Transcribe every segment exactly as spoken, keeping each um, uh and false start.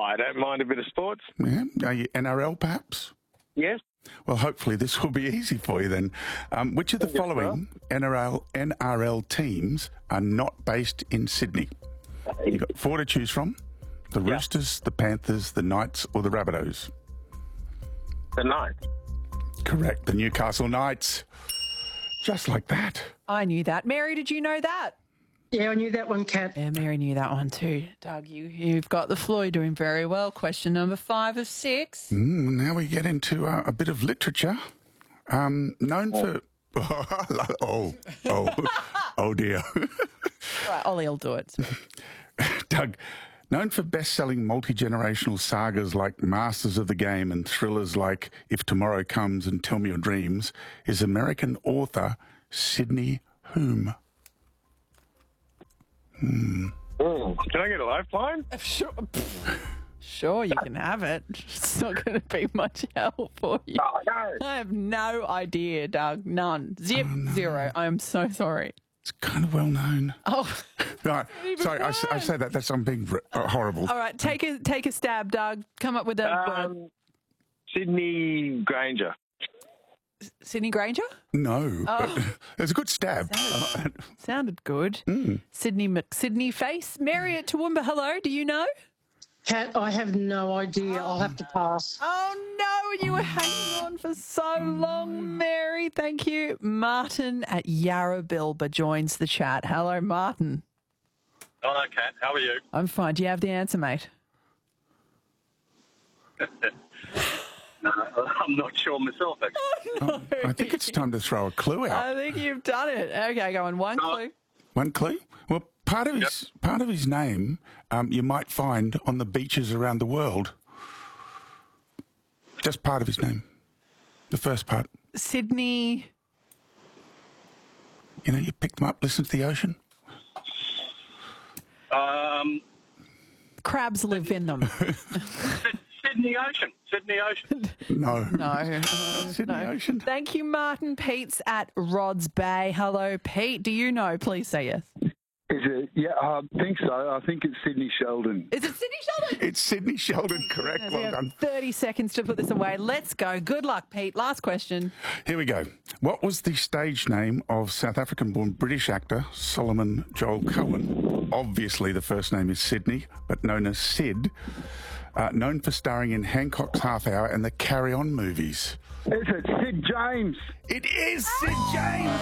I don't mind a bit of sports. Yeah. Are you N R L, perhaps? Yes. Well, hopefully this will be easy for you then. Um, which of the following N R L, N R L teams are not based in Sydney? You've got four to choose from. The Yeah. Roosters, the Panthers, the Knights or the Rabbitohs? The ninth. Correct. The Newcastle Knights. Just like that. I knew that. Mary, did you know that? Yeah, I knew that one, Kat. Yeah, Mary knew that one too. Doug, you, you've got the floor. You're doing very well. Question number five of six. Mm, now we get into uh, a bit of literature. Um, known for... oh, oh, oh dear. Right, Ollie will do it. Doug, known for best-selling multi-generational sagas like Masters of the Game and thrillers like If Tomorrow Comes and Tell Me Your Dreams, is American author Sidney whom? Mm. Can I get a lifeline? Sure. Sure, you can have it. It's not going to be much help for you. Oh, no. I have no idea, Doug. None. Zip. Oh, no. Zero. I'm so sorry. It's kind of well known. Oh. Right. Sorry, I, I say that. That's I'm being uh, horrible. All right, take a take a stab, Doug. Come up with a um, word. Sydney Granger. Sydney Granger? No. Oh. But it's a good stab. Sounded, sounded good. Mm. Sydney McSydney face. Mary at Toowoomba, hello. Do you know? Kat, I have no idea. I'll have to pass. Oh, no, you were hanging on for so long, Mary. Thank you. Martin at Yarrabilba joins the chat. Hello, Martin. Hello, Kat. How are you? I'm fine. Do you have the answer, mate? No, I'm not sure myself, actually. Oh, no. I think it's time to throw a clue out. I think you've done it. Okay, go on. One No. clue. One clue? Well, part of his part of his name um, you might find on the beaches around the world. Just part of his name. The first part. Sydney. You know, you pick them up, listen to the ocean. Um, Crabs live in them. Syd- Sydney Ocean. Sydney Ocean. No. No. Uh, Sydney no. Ocean. Thank you, Martin. Pete's at Rods Bay. Hello, Pete. Do you know? Please say yes. Is it? Yeah, I think so. I think it's Sydney Sheldon. Is it Sydney Sheldon? It's Sydney Sheldon, correct. Yes, we Well have done. thirty seconds to put this away. Let's go. Good luck, Pete. Last question. Here we go. What was the stage name of South African-born British actor Solomon Joel Cohen? Obviously, the first name is Sydney, but known as Sid. Uh, known for starring in Hancock's Half Hour and the Carry On movies. Is it Sid James? It is Sid James!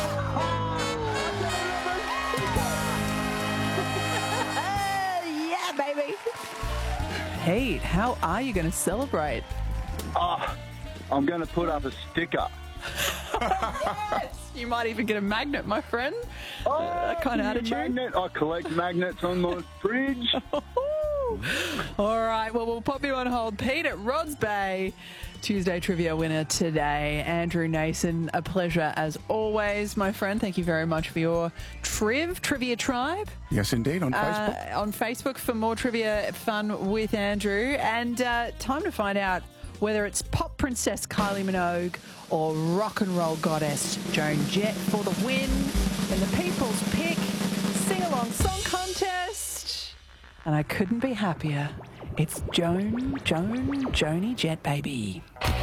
Yeah, baby. Pete, how are you going to celebrate? Oh, I'm going to put up a sticker. Yes! You might even get a magnet, my friend. Oh, that kind of a attitude. magnet. I collect magnets on my fridge. All right, well, we'll pop you on hold. Pete at Rods Bay, Tuesday trivia winner today. Andrew Nason, a pleasure as always, my friend. Thank you very much for your triv, Trivia Tribe. Yes, indeed, on Facebook. Uh, on Facebook for more trivia fun with Andrew. And uh, time to find out whether it's pop princess Kylie Minogue or rock and roll goddess Joan Jett for the win in the People's Pick Sing-Along Song Contest. And I couldn't be happier. It's Joan, Joan, Joni Jett, baby.